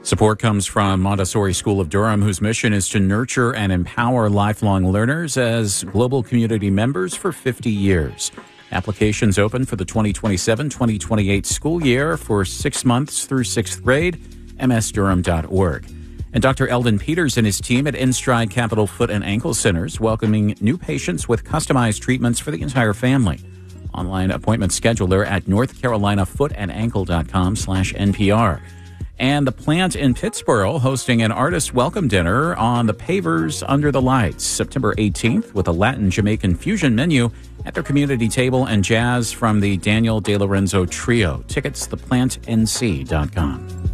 Support comes from Montessori School of Durham, whose mission is to nurture and empower lifelong learners as global community members for 50 years. Applications open for the 2027-2028 school year for 6 months through 6th grade, msdurham.org. And Dr. Eldon Peters and his team at InStride Capital Foot and Ankle Centers welcoming new patients with customized treatments for the entire family. Online appointment scheduler at northcarolinafoothandankle.com/NPR. And the Plant in Pittsboro hosting an artist welcome dinner on the Pavers Under the Lights, September 18th, with a Latin Jamaican fusion menu at their community table and jazz from the Daniel De Lorenzo Trio. Tickets, theplantnc.com.